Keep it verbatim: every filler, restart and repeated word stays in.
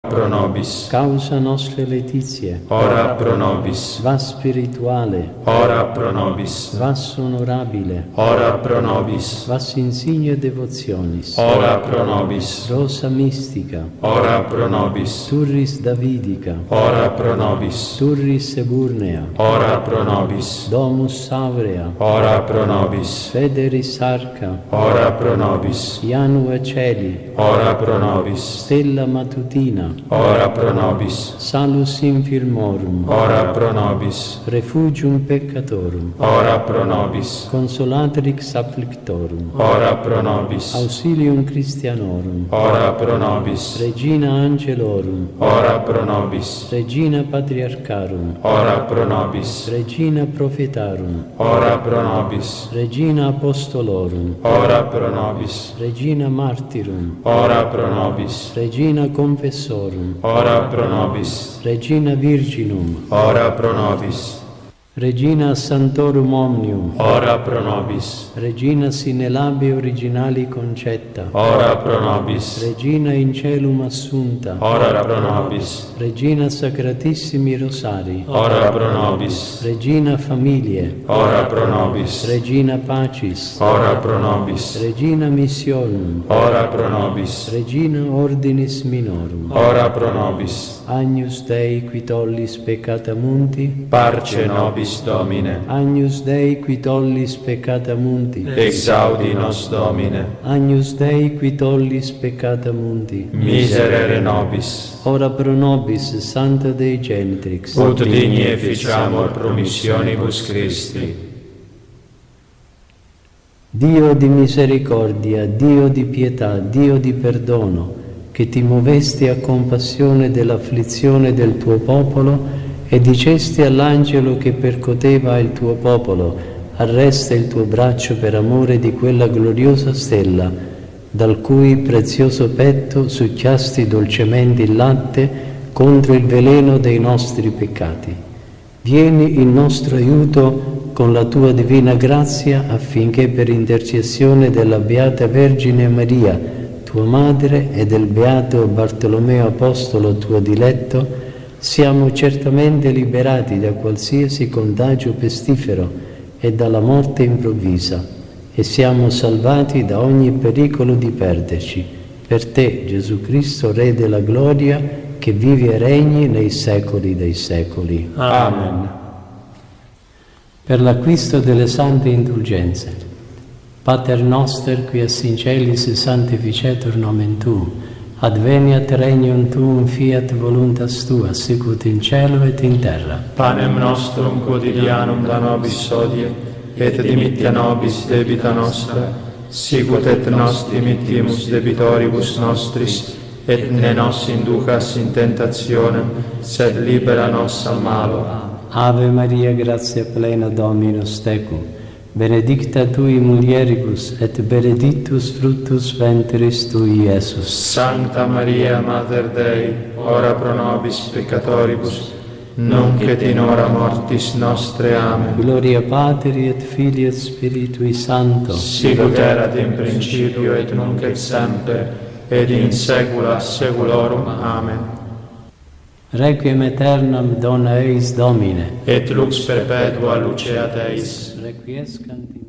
pro nobis. Causa nostre laetitiae, Ora pro nobis. Vas spirituale, Ora pro nobis. Vas onorabile, Ora pro nobis. Vas insigne devotionis, Ora pro nobis. Rosa mystica, Ora pro nobis. Turris Davidica, Ora pro nobis. Turris Eburnea, Ora pro nobis. Domus Aurea, Ora pro nobis. Federis Arca, Ora pro nobis. Ianua Celi, Ora pro nobis. Stella Matutina, Ora pro nobis. Salus Infirmorum, Ora pro nobis. Refugium Peccatorum, Ora pro nobis. Consolatrix Afflictorum, Ora pro nobis. Auxilium Christianorum, Ora pro nobis. Regina Angelorum, Ora pro nobis. Regina Patriarcharum, Ora pro nobis. Regina Prophetarum, Ora pro nobis. Regina Apostolorum, Ora pro nobis. Regina Martyrum, Ora pro nobis. Regina Confessorum, Ora pro nobis. Regina Virginum, Ora pro nobis. Regina Santorum Omnium, Ora pro nobis. Regina sine labi originali concetta, Ora pro nobis. Regina in celum assunta, Ora pro nobis. Regina Sacratissimi Rosari, Ora pro nobis. Regina Familie, Ora pro nobis. Regina Pacis, Ora pro nobis. Regina Missionum, Ora pro nobis. Regina Ordinis Minorum, Ora pro nobis. Agnus Dei qui tollis peccata mundi, Parce nobis Domine. Agnus Dei qui tollis peccata mundi, Exaudi nos Domine. Agnus Dei qui tollis peccata mundi, Miserere nobis. Ora pro nobis Santa Dei Genitrix, Ut digni efficiamur promissionibus Christi. Dio di misericordia, Dio di pietà, Dio di perdono, che ti movesti a compassione dell'afflizione del tuo popolo e dicesti all'angelo che percoteva il tuo popolo: arresta il tuo braccio per amore di quella gloriosa stella, dal cui prezioso petto succhiasti dolcemente il latte contro il veleno dei nostri peccati. Vieni in nostro aiuto con la tua divina grazia, affinché per intercessione della Beata Vergine Maria, tua madre, e del Beato Bartolomeo Apostolo, tuo diletto, siamo certamente liberati da qualsiasi contagio pestifero e dalla morte improvvisa, e siamo salvati da ogni pericolo di perderci. Per te, Gesù Cristo, Re della gloria, che vivi e regni nei secoli dei secoli. Amen. Per l'acquisto delle sante indulgenze, Pater noster, qui es in celis sanctificetur nomen tuum, adveniat regnum tuum, fiat voluntas tua, sicut in cielo et in terra. Panem nostrum quotidianum da nobis hodie, et dimittia nobis debita nostra, sicut et nos dimittimus debitoribus nostris, et ne nos inducas in tentationem, sed libera nos a malo. Ave Maria, gratia plena, Dominus tecum, benedicta tui mulieribus, et benedictus fructus ventris tui, Iesus. Sancta Maria, Mater Dei, ora pro nobis peccatoribus, nunc et in hora mortis nostre. Amen. Gloria Patri et Filii et Spiritui Sancto, Sicut erat in principio et nunc et semper, et in saecula saeculorum. Amen. Requiem aeternam dona eis Domine, Et lux perpetua luceat eis. requiescant in